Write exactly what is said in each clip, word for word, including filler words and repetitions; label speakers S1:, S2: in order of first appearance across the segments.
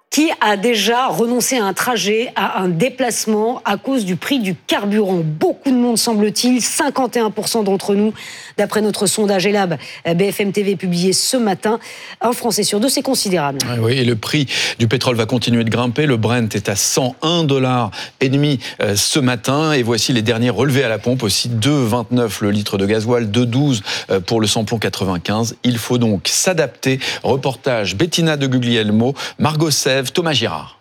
S1: Qui a déjà renoncé à un trajet, à un déplacement à cause du prix du carburant? Beaucoup de monde, semble-t-il, cinquante et un pour cent d'entre nous, d'après notre sondage Elab B F M T V publié ce matin. Un Français sur deux, c'est considérable.
S2: Oui, et le prix du pétrole va continuer de grimper. Le Brent est à cent un dollars et demi ce matin. Et voici les derniers relevés à la pompe aussi. deux virgule vingt-neuf le litre de gasoil, deux virgule douze pour le samplon quatre-vingt-quinze. Il faut donc s'adapter. Reportage Bettina de Guglielmo, Margot Sèvres, Thomas Girard.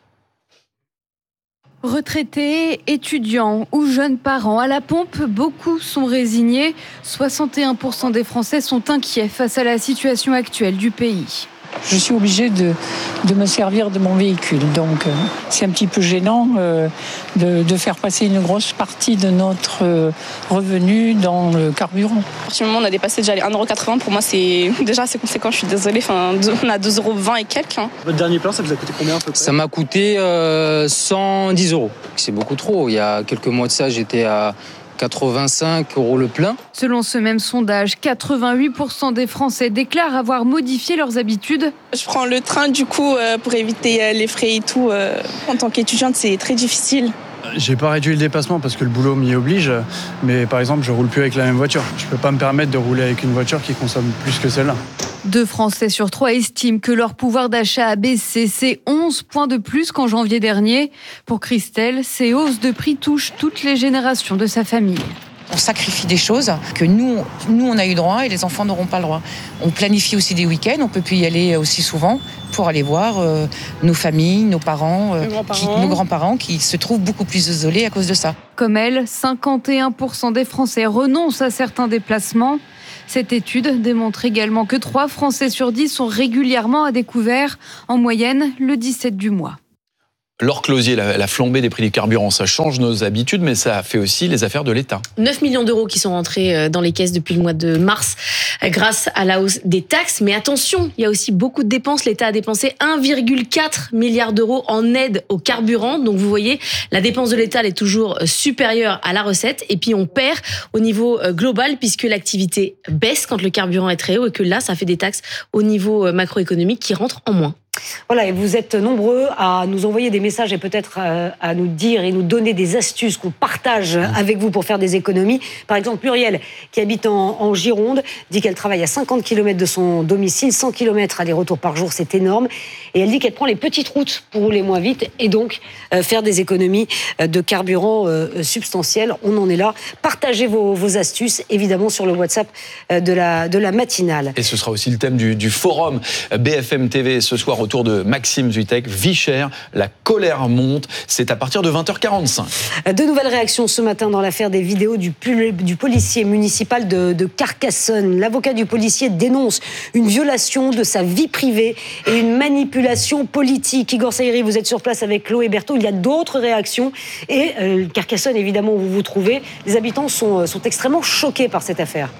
S3: Retraités, étudiants ou jeunes parents, à la pompe, beaucoup sont résignés. soixante et un pour cent des Français sont inquiets face à la situation actuelle du pays.
S4: Je suis obligée de, de me servir de mon véhicule, donc euh, c'est un petit peu gênant euh, de, de faire passer une grosse partie de notre euh, revenu dans le carburant.
S5: À partir du moment où on a dépassé déjà les un euro quatre-vingts, pour moi c'est déjà assez conséquent, je suis désolée, enfin, on a deux euros vingt et quelques. Hein.
S6: Votre dernier plein, ça vous a coûté combien à peu près ?
S7: Ça m'a coûté euh, cent dix euros, c'est beaucoup trop. Il y a quelques mois de ça, j'étais à quatre-vingt-cinq euros le plein.
S3: Selon ce même sondage, quatre-vingt-huit pour cent des Français déclarent avoir modifié leurs habitudes.
S5: Je prends le train du coup pour éviter les frais et tout. En tant qu'étudiante, c'est très difficile.
S6: J'ai pas réduit le déplacement parce que le boulot m'y oblige, mais par exemple, je roule plus avec la même voiture. Je peux pas me permettre de rouler avec une voiture qui consomme plus que celle-là.
S3: Deux Français sur trois estiment que leur pouvoir d'achat a baissé. C'est onze points de plus qu'en janvier dernier. Pour Christelle, ces hausses de prix touchent toutes les générations de sa famille.
S8: On sacrifie des choses que nous, nous on a eu droit et les enfants n'auront pas le droit. On planifie aussi des week-ends, on peut plus y aller aussi souvent pour aller voir euh, nos familles, nos parents, euh,
S5: grands-parents.
S8: Qui, nos grands-parents qui se trouvent beaucoup plus isolés à cause de ça.
S3: Comme elle, cinquante et un pour cent des Français renoncent à certains déplacements. Cette étude démontre également que trois Français sur dix sont régulièrement à découvert, en moyenne le dix-sept du mois.
S2: Laure Closier, la, la flambée des prix du carburant, ça change nos habitudes, mais ça fait aussi les affaires de l'État.
S9: neuf millions d'euros qui sont rentrés dans les caisses depuis le mois de mars grâce à la hausse des taxes. Mais attention, il y a aussi beaucoup de dépenses. L'État a dépensé un virgule quatre milliard d'euros en aide au carburant. Donc vous voyez, la dépense de l'État elle est toujours supérieure à la recette. Et puis on perd au niveau global puisque l'activité baisse quand le carburant est très haut et que là, ça fait des taxes au niveau macroéconomique qui rentrent en moins.
S1: Voilà, et vous êtes nombreux à nous envoyer des messages et peut-être à nous dire et nous donner des astuces qu'on partage avec vous pour faire des économies. Par exemple, Muriel, qui habite en, en Gironde, dit qu'elle travaille à cinquante kilomètres de son domicile, cent kilomètres aller-retour par jour, c'est énorme. Et elle dit qu'elle prend les petites routes pour rouler moins vite et donc euh, faire des économies de carburant euh, substantielles. On en est là. Partagez vos, vos astuces, évidemment, sur le WhatsApp de la, de la matinale.
S2: Et ce sera aussi le thème du, du forum B F M T V ce soir autour de Maxime Zuitech. Vie chère, la colère monte. C'est à partir de vingt heures quarante-cinq.
S1: De nouvelles réactions ce matin dans l'affaire des vidéos du, du policier municipal de, de Carcassonne. L'avocat du policier dénonce une violation de sa vie privée et une manipulation politique. Igor Saïri, vous êtes sur place avec Chloé Berthaud. Il y a d'autres réactions. Et euh, Carcassonne, évidemment, où vous vous trouvez, les habitants sont, sont extrêmement choqués par cette affaire.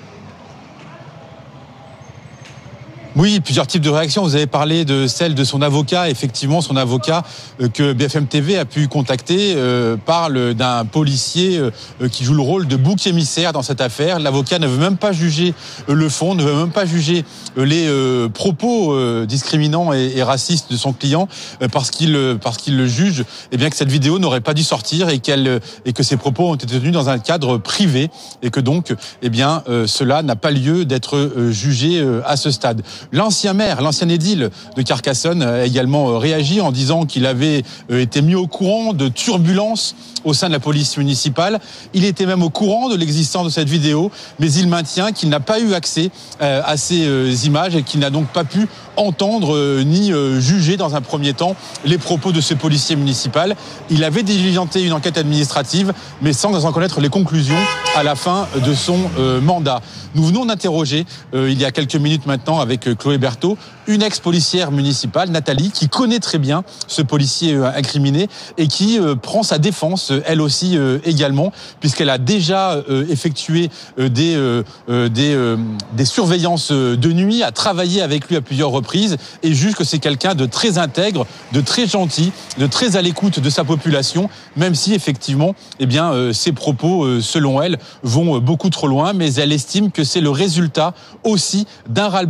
S10: Oui, plusieurs types de réactions. Vous avez parlé de celle de son avocat. Effectivement, son avocat euh, que B F M T V a pu contacter euh, parle d'un policier euh, qui joue le rôle de bouc émissaire dans cette affaire. L'avocat ne veut même pas juger euh, le fond, ne veut même pas juger euh, les euh, propos euh, discriminants et, et racistes de son client euh, parce qu'il euh, parce qu'il le juge eh bien que cette vidéo n'aurait pas dû sortir et qu'elle euh, et que ses propos ont été tenus dans un cadre privé et que donc eh bien euh, cela n'a pas lieu d'être euh, jugé euh, à ce stade. L'ancien maire, l'ancien édile de Carcassonne a également réagi en disant qu'il avait été mis au courant de turbulences au sein de la police municipale. Il était même au courant de l'existence de cette vidéo, mais il maintient qu'il n'a pas eu accès à ces images et qu'il n'a donc pas pu entendre ni juger dans un premier temps les propos de ce policier municipal. Il avait diligenté une enquête administrative, mais sans en connaître les conclusions à la fin de son mandat. Nous venons d'interroger, il y a quelques minutes maintenant, avec Chloé Berthaud, une ex-policière municipale, Nathalie, qui connaît très bien ce policier incriminé et qui prend sa défense, elle aussi également, puisqu'elle a déjà effectué des, des, des surveillances de nuit, a travaillé avec lui à plusieurs reprises et juge que c'est quelqu'un de très intègre, de très gentil, de très à l'écoute de sa population, même si effectivement, eh bien, ses propos, selon elle, vont beaucoup trop loin, mais elle estime que c'est le résultat aussi d'un ras-le-bol général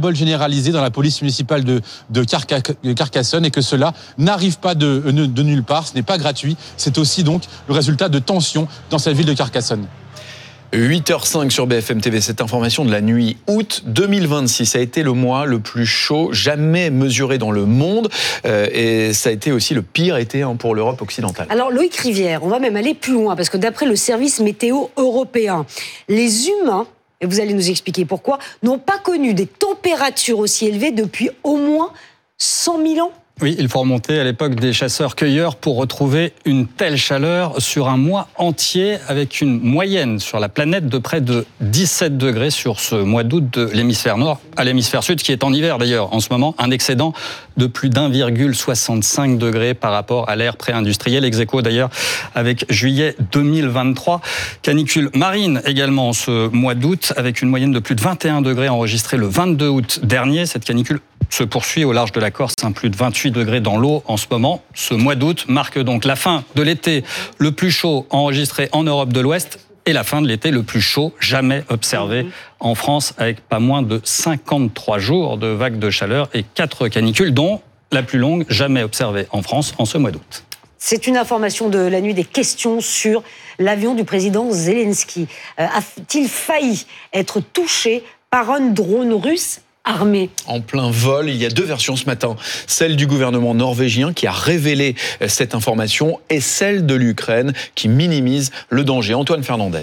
S10: généralisée dans la police municipale de, de, Carca, de Carcassonne et que cela n'arrive pas de, de, de nulle part, ce n'est pas gratuit, c'est aussi donc le résultat de tensions dans cette ville de Carcassonne.
S2: huit heures zéro cinq sur B F M T V, cette information de la nuit. Août deux mille vingt-six a été le mois le plus chaud jamais mesuré dans le monde euh, et ça a été aussi le pire été hein, pour l'Europe occidentale.
S1: Alors Loïc Rivière, on va même aller plus loin parce que d'après le service météo européen, les humains, et vous allez nous expliquer pourquoi, n'ont pas connu des températures aussi élevées depuis au moins cent mille ans.
S11: Oui, il faut remonter à l'époque des chasseurs-cueilleurs pour retrouver une telle chaleur sur un mois entier avec une moyenne sur la planète de près de dix-sept degrés sur ce mois d'août de l'hémisphère nord à l'hémisphère sud, qui est en hiver d'ailleurs en ce moment, un excédent de plus d'un virgule soixante-cinq degrés par rapport à l'ère pré-industrielle, ex aequo d'ailleurs avec juillet deux mille vingt-trois. Canicule marine également ce mois d'août avec une moyenne de plus de vingt et un degrés enregistrée le vingt-deux août dernier. Cette canicule se poursuit au large de la Corse, hein, plus de vingt-huit degrés dans l'eau en ce moment. Ce mois d'août marque donc la fin de l'été le plus chaud enregistré en Europe de l'Ouest et la fin de l'été le plus chaud jamais observé en France, avec pas moins de cinquante-trois jours de vagues de chaleur et quatre canicules, dont la plus longue jamais observée en France en ce mois d'août.
S1: C'est une information de la nuit, des questions sur l'avion du président Zelensky. Euh, a-t-il failli être touché par un drone russe armé?
S2: En plein vol, il y a deux versions ce matin. Celle du gouvernement norvégien qui a révélé cette information et celle de l'Ukraine qui minimise le danger. Antoine Fernandez.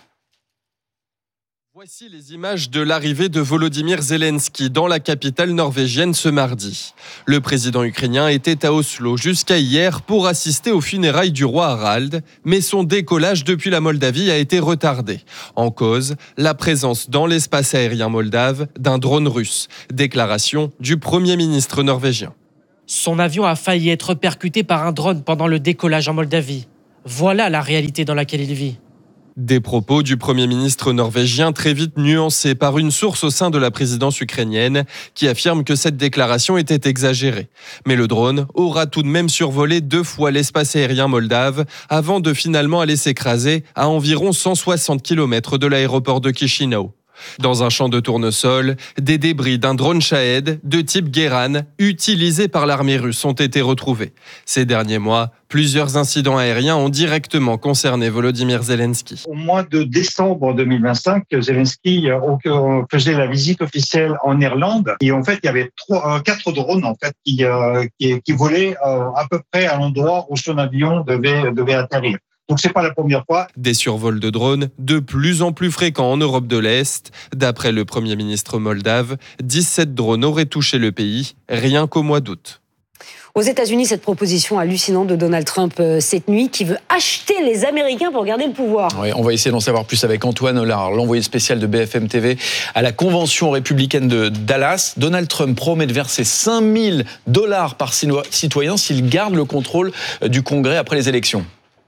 S12: Voici les images de l'arrivée de Volodymyr Zelensky dans la capitale norvégienne ce mardi. Le président ukrainien était à Oslo jusqu'à hier pour assister aux funérailles du roi Harald, mais son décollage depuis la Moldavie a été retardé. En cause, la présence dans l'espace aérien moldave d'un drone russe. Déclaration du Premier ministre norvégien.
S13: Son avion a failli être percuté par un drone pendant le décollage en Moldavie. Voilà la réalité dans laquelle il vit.
S12: Des propos du Premier ministre norvégien très vite nuancés par une source au sein de la présidence ukrainienne qui affirme que cette déclaration était exagérée. Mais le drone aura tout de même survolé deux fois l'espace aérien moldave avant de finalement aller s'écraser à environ cent soixante kilomètres de l'aéroport de Chisinau. Dans un champ de tournesol, des débris d'un drone Shahed de type Geran utilisé par l'armée russe ont été retrouvés. Ces derniers mois, plusieurs incidents aériens ont directement concerné Volodymyr Zelensky.
S14: Au mois de décembre deux mille vingt-cinq, Zelensky faisait la visite officielle en Irlande et en fait il y avait trois, quatre drones en fait qui, qui, qui volaient à peu près à l'endroit où son avion devait, devait atterrir. Donc c'est pas la première fois.
S12: Des survols de drones de plus en plus fréquents en Europe de l'Est. D'après le Premier ministre moldave, dix-sept drones auraient touché le pays rien qu'au mois d'août.
S1: Aux États-Unis, cette proposition hallucinante de Donald Trump euh, cette nuit qui veut acheter les Américains pour garder le pouvoir.
S2: Oui, on va essayer d'en savoir plus avec Antoine Hollard, l'envoyé spécial de B F M T V à la convention républicaine de Dallas. Donald Trump promet de verser cinq mille dollars par citoyen s'il garde le contrôle du Congrès après les élections.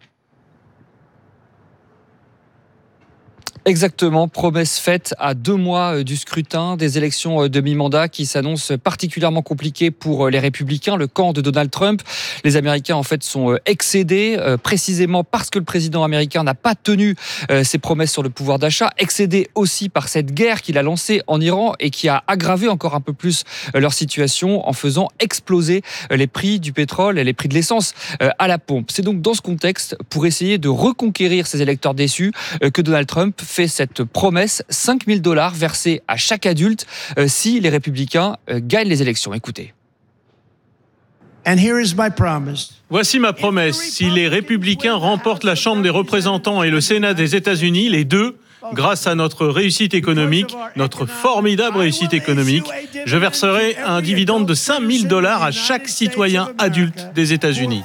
S15: Exactement, promesse faite à deux mois du scrutin des élections de mi-mandat qui s'annoncent particulièrement compliquées pour les Républicains, le camp de Donald Trump. Les Américains en fait sont excédés précisément parce que le président américain n'a pas tenu ses promesses sur le pouvoir d'achat, excédés aussi par cette guerre qu'il a lancée en Iran et qui a aggravé encore un peu plus leur situation en faisant exploser les prix du pétrole et les prix de l'essence à la pompe. C'est donc dans ce contexte, pour essayer de reconquérir ces électeurs déçus, que Donald Trump fait cette promesse, cinq mille dollars versés à chaque adulte euh, si les républicains euh, gagnent les élections. Écoutez.
S16: And here is my promise. Voici ma promesse. Si les républicains remportent la Chambre des représentants et le Sénat des États-Unis, les deux, grâce à notre réussite économique, notre formidable réussite économique, je verserai un dividende de cinq mille dollars à chaque citoyen adulte des États-Unis.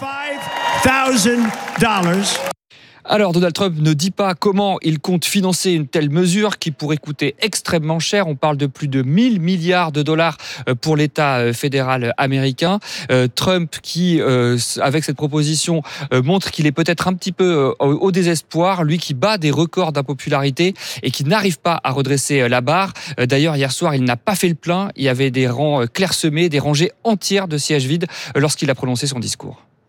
S15: Alors Donald Trump ne dit pas comment il compte financer une telle mesure qui pourrait coûter extrêmement cher. On parle de plus de mille milliards de dollars pour l'État fédéral américain. Trump qui, avec cette proposition, montre qu'il est peut-être un petit peu au désespoir, lui qui bat des records d'impopularité et qui n'arrive pas à redresser la barre. D'ailleurs, hier soir, il n'a pas fait le plein. Il y avait des rangs clairsemés, des rangées entières de sièges vides lorsqu'il a prononcé son discours.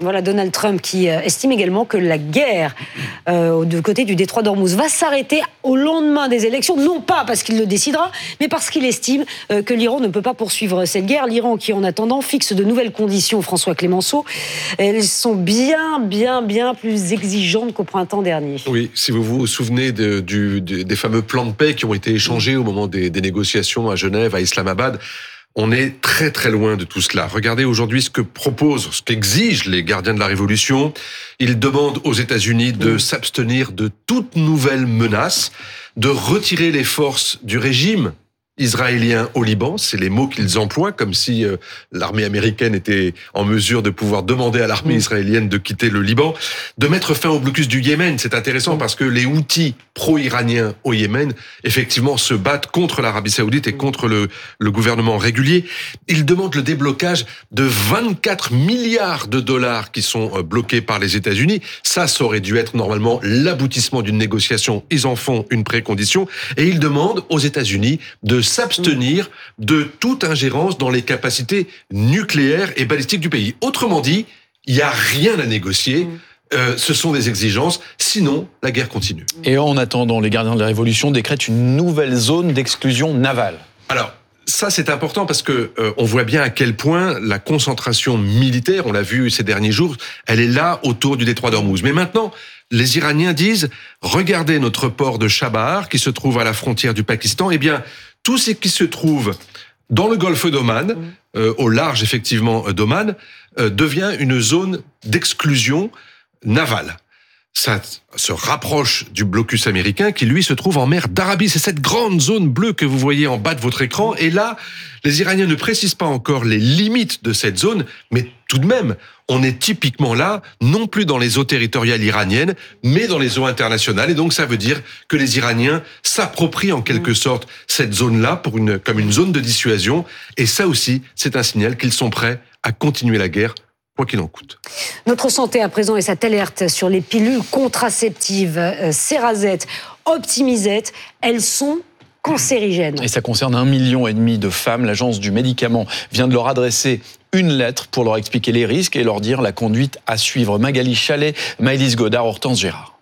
S1: Voilà Donald Trump qui estime également que la guerre euh, du côté du détroit d'Ormuz va s'arrêter au lendemain des élections, non pas parce qu'il le décidera, mais parce qu'il estime euh, que l'Iran ne peut pas poursuivre cette guerre. L'Iran qui, en attendant, fixe de nouvelles conditions, François Clémenceau. Elles sont bien, bien, bien plus exigeantes qu'au printemps dernier.
S17: Oui, si vous vous souvenez de, du, de, des fameux plans de paix qui ont été échangés au moment des, des négociations à Genève, à Islamabad, on est très très loin de tout cela. Regardez aujourd'hui ce que proposent, ce qu'exigent les gardiens de la Révolution. Ils demandent aux États-Unis de s'abstenir de toute nouvelle menace, de retirer les forces du régime israélien au Liban, c'est les mots qu'ils emploient, comme si euh, l'armée américaine était en mesure de pouvoir demander à l'armée israélienne de quitter le Liban, de mettre fin au blocus du Yémen. C'est intéressant parce que les Houthis pro-iraniens au Yémen, effectivement, se battent contre l'Arabie Saoudite et contre le, le gouvernement régulier. Ils demandent le déblocage de vingt-quatre milliards de dollars qui sont bloqués par les États-Unis. Ça, ça aurait dû être normalement l'aboutissement d'une négociation. Ils en font une précondition et ils demandent aux États-Unis de s'abstenir de toute ingérence dans les capacités nucléaires et balistiques du pays. Autrement dit, il n'y a rien à négocier. Euh, ce sont des exigences, sinon la guerre continue.
S2: Et en attendant, les gardiens de la Révolution décrètent une nouvelle zone d'exclusion navale.
S17: Alors, ça c'est important parce que euh, on voit bien à quel point la concentration militaire, on l'a vu ces derniers jours, elle est là autour du détroit d'Ormuz. Mais maintenant, les Iraniens disent, regardez notre port de Chabahar qui se trouve à la frontière du Pakistan, eh bien, tout ce qui se trouve dans le golfe d'Oman, euh, au large effectivement d'Oman, euh, devient une zone d'exclusion navale. Ça se rapproche du blocus américain qui, lui, se trouve en mer d'Arabie. C'est cette grande zone bleue que vous voyez en bas de votre écran. Et là, les Iraniens ne précisent pas encore les limites de cette zone, mais tout de même, on est typiquement là, non plus dans les eaux territoriales iraniennes, mais dans les eaux internationales. Et donc, ça veut dire que les Iraniens s'approprient en quelque sorte cette zone-là pour une, comme une zone de dissuasion. Et ça aussi, c'est un signal qu'ils sont prêts à continuer la guerre, quoi qu'il en coûte.
S1: Notre santé à présent et cette alerte sur les pilules contraceptives, euh, Cerazette, Optimizette, elles sont cancérigènes.
S2: Et ça concerne un million et demi de femmes. L'agence du médicament vient de leur adresser une lettre pour leur expliquer les risques et leur dire la conduite à suivre. Magali Chalet, Maëlys Godard, Hortense Gérard.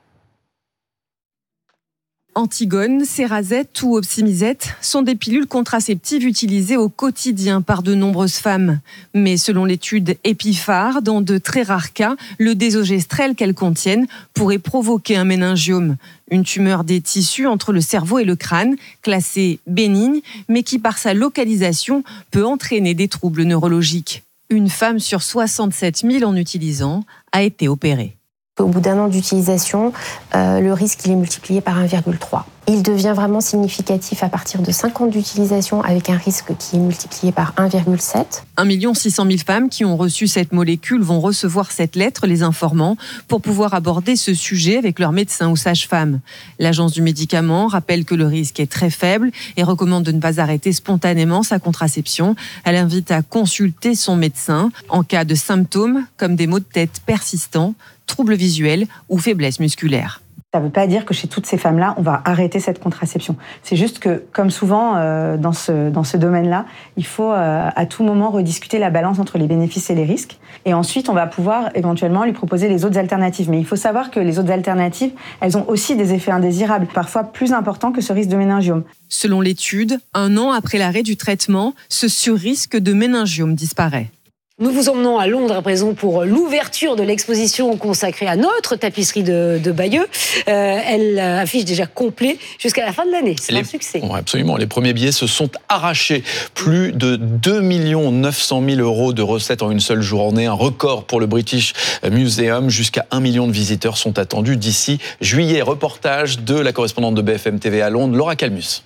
S18: Antigone, Cerazette ou Optimizette sont des pilules contraceptives utilisées au quotidien par de nombreuses femmes. Mais selon l'étude Epiphar, dans de très rares cas, le désogestrel qu'elles contiennent pourrait provoquer un méningiome, une tumeur des tissus entre le cerveau et le crâne, classée bénigne, mais qui par sa localisation peut entraîner des troubles neurologiques. Une femme sur soixante-sept mille en utilisant a été opérée.
S19: Au bout d'un an d'utilisation, euh, le risque il est multiplié par un virgule trois. Il devient vraiment significatif à partir de cinq ans d'utilisation avec un risque qui est multiplié par un virgule sept.
S18: un million six cent mille femmes qui ont reçu cette molécule vont recevoir cette lettre les informant pour pouvoir aborder ce sujet avec leur médecin ou sage-femme. L'agence du médicament rappelle que le risque est très faible et recommande de ne pas arrêter spontanément sa contraception. Elle invite à consulter son médecin en cas de symptômes comme des maux de tête persistants, troubles visuels ou faiblesse musculaire.
S20: Ça ne veut pas dire que chez toutes ces femmes-là, on va arrêter cette contraception. C'est juste que, comme souvent euh, dans ce, dans ce domaine-là, il faut euh, à tout moment rediscuter la balance entre les bénéfices et les risques. Et ensuite, on va pouvoir éventuellement lui proposer les autres alternatives. Mais il faut savoir que les autres alternatives, elles ont aussi des effets indésirables, parfois plus importants que ce risque de méningiome.
S18: Selon l'étude, un an après l'arrêt du traitement, ce surrisque de méningiome disparaît.
S1: Nous vous emmenons à Londres à présent pour l'ouverture de l'exposition consacrée à notre tapisserie de, de Bayeux. Euh, elle affiche déjà complet jusqu'à la fin de l'année. C'est
S2: Les,
S1: un succès.
S2: Ouais, absolument. Les premiers billets se sont arrachés. Plus de deux millions neuf cent mille euros de recettes en une seule journée. Un record pour le British Museum. Jusqu'à un million de visiteurs sont attendus d'ici juillet. Reportage de la correspondante de B F M T V à Londres, Laura Calmus.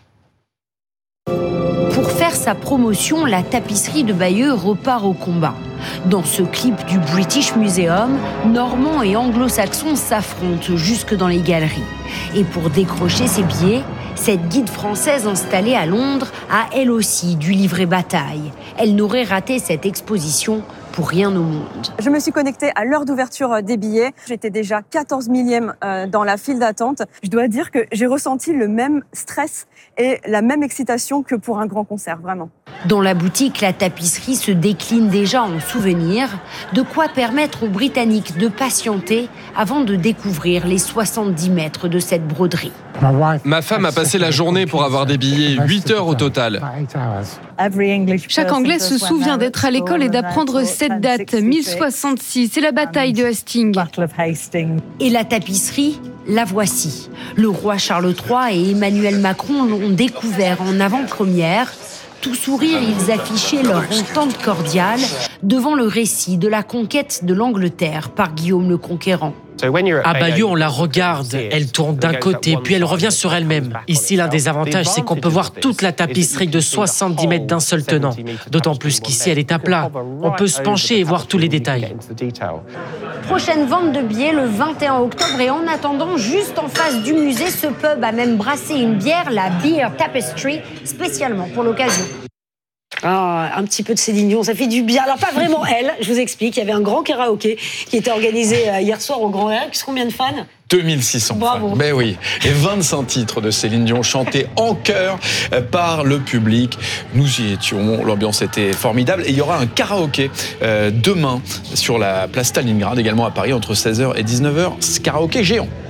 S21: Pour faire sa promotion, la tapisserie de Bayeux repart au combat. Dans ce clip du British Museum, Normands et Anglo-Saxons s'affrontent jusque dans les galeries. Et pour décrocher ses billets, cette guide française installée à Londres a elle aussi dû livrer bataille. Elle n'aurait raté cette exposition pour rien au monde.
S18: Je me suis connectée à l'heure d'ouverture des billets. J'étais déjà quatorze millième dans la file d'attente. Je dois dire que j'ai ressenti le même stress et la même excitation que pour un grand concert, vraiment.
S21: Dans la boutique, la tapisserie se décline déjà en souvenirs, de quoi permettre aux Britanniques de patienter avant de découvrir les soixante-dix mètres de cette broderie.
S12: Ma femme a passé la journée pour avoir des billets, huit heures au total.
S3: Chaque Anglais se souvient d'être à l'école et d'apprendre cette date, mille soixante-six, c'est la bataille de Hastings.
S21: Et la tapisserie, la voici. Le roi Charles trois et Emmanuel Macron l'ont découvert en avant-première. Tout sourire, ils affichaient leur entente cordiale devant le récit de la conquête de l'Angleterre par Guillaume le Conquérant.
S13: À Bayeux, on la regarde, elle tourne d'un côté, puis elle revient sur elle-même. Ici, l'un des avantages, c'est qu'on peut voir toute la tapisserie de soixante-dix mètres d'un seul tenant. D'autant plus qu'ici, elle est à plat. On peut se pencher et voir tous les détails.
S21: Prochaine vente de billets le vingt et un octobre. Et en attendant, juste en face du musée, ce pub a même brassé une bière, la Beer Tapestry, spécialement pour l'occasion.
S1: Ah, un petit peu de Céline Dion, ça fait du bien. Alors, pas vraiment elle, je vous explique. Il y avait un grand karaoké qui était organisé hier soir au Grand Rex. Combien de fans ?
S2: deux mille six cents
S1: Bravo.
S2: fans. Ben oui. Et vingt-cinq titres de Céline Dion chantés en chœur par le public. Nous y étions, l'ambiance était formidable. Et il y aura un karaoké euh, demain sur la place Stalingrad, également à Paris, entre seize heures et dix-neuf heures. Karaoké géant.